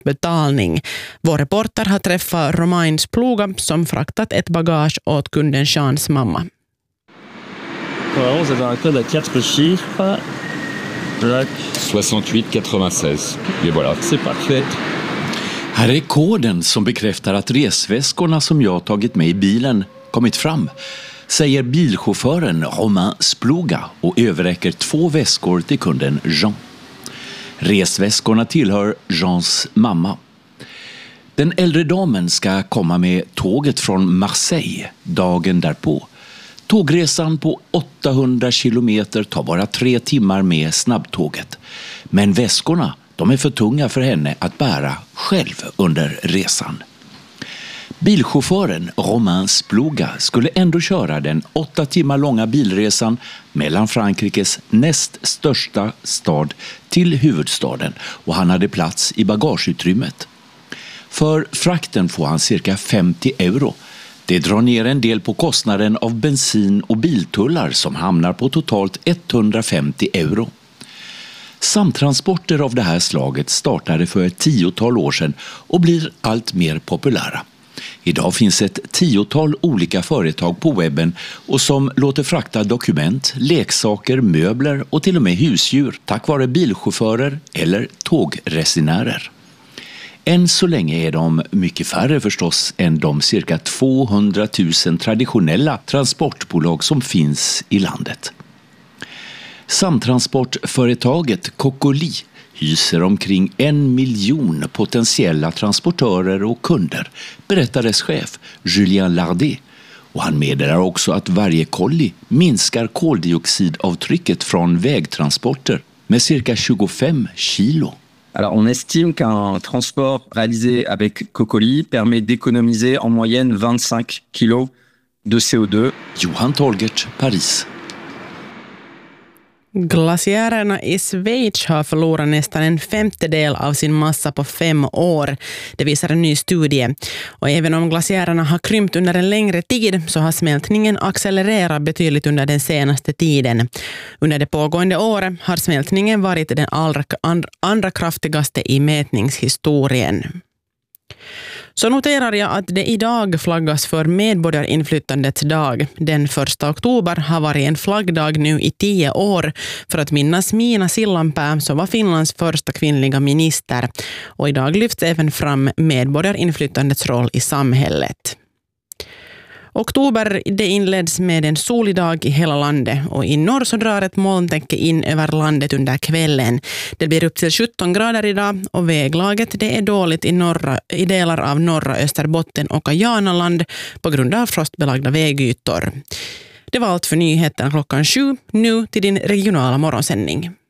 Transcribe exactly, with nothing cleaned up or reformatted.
betalning. Vår reporter har träffat Romain Spluga som fraktat ett bagage åt kunden Jeans mamma. Alors, vous avez un code à quatre chiffres. soixante-huit quatre-vingt-seize. Et voilà, c'est parfait. Här är koden som bekräftar att resväskorna som jag tagit med i bilen kommit fram, säger bilchauffören Romain Spluga och överräcker två väskor till kunden Jean. Resväskorna tillhör Jeans mamma. Den äldre damen ska komma med tåget från Marseille dagen därpå. Tågresan på åttahundra kilometer tar bara tre timmar med snabbtåget. Men väskorna, de är för tunga för henne att bära själv under resan. Bilchauffören Romain Spluga skulle ändå köra den åtta timmar långa bilresan mellan Frankrikes näst största stad till huvudstaden och han hade plats i bagageutrymmet. För frakten får han cirka femtio euro. Det drar ner en del på kostnaden av bensin och biltullar som hamnar på totalt etthundrafemtio euro. Samtransporter av det här slaget startade för ett tiotal år sedan och blir allt mer populära. Idag finns ett tiotal olika företag på webben och som låter frakta dokument, leksaker, möbler och till och med husdjur tack vare bilchaufförer eller tågresenärer. Än så länge är de mycket färre förstås än de cirka tvåhundratusen traditionella transportbolag som finns i landet. Samtransportföretaget Cocoli hyser omkring en miljon potentiella transportörer och kunder, berättar dess chef Julien Lardet. Och han meddelar också att varje kolli minskar koldioxidavtrycket från vägtransporter med cirka tjugofem kilo. Alors, on estime qu'un transport réalisé avec Cocoli permet d'économiser en moyenne vingt-cinq kilos de C O deux. Johan Tolgert, Paris. Glaciärerna i Schweiz har förlorat nästan en femtedel av sin massa på fem år. Det visar en ny studie. Och även om glaciärerna har krympt under en längre tid så har smältningen accelererat betydligt under den senaste tiden. Under det pågående året har smältningen varit den allra, andra, andra kraftigaste i mätningshistorien. Så noterar jag att det idag flaggas för medborgarinflytandets dag. Den första oktober har varit en flaggdag nu i tio år för att minnas Miina Sillanpää som var Finlands första kvinnliga minister. Och idag lyfts även fram medborgarinflytandets roll i samhället. Oktober det inleds med en solig dag i hela landet och i norr så drar ett molntäcke in över landet under kvällen. Det blir upp till sjutton grader idag och väglaget det är dåligt i, norra, i delar av norra Österbotten och Kajanaland på grund av frostbelagda vägytor. Det var allt för nyheterna klockan sju, nu till din regionala morgonsändning.